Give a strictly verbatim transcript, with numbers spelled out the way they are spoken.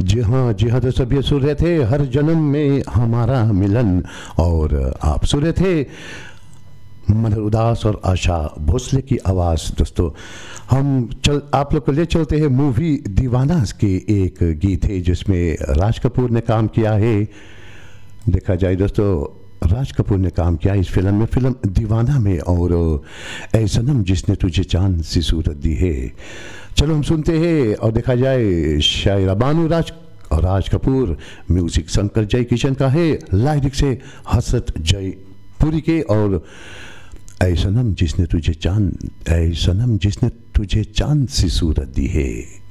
जी हाँ, जी हाँ दोस्तों, अभी सुन रहे थे हर जन्म में हमारा मिलन, और आप सुन रहे थे मनोहर उदास और आशा भोसले की आवाज़। दोस्तों हम चल आप लोग को ले चलते हैं मूवी दीवाना के एक गीत है जिसमें राज कपूर ने काम किया है। देखा जाए दोस्तों, राज कपूर ने काम किया इस फिल्म में, फिल्म दीवाना में, और ऐ सनम जिसने तुझे चांद सी सूरत दी है। चलो हम सुनते हैं, और देखा जाए शायरा बानू राज और राज कपूर, म्यूजिक शंकर जय किशन का है, लाइरिक से हसरत जय पुरी के, और ऐ सनम जिसने तुझे चांद ऐ सनम जिसने तुझे चांद सी सूरत दी है।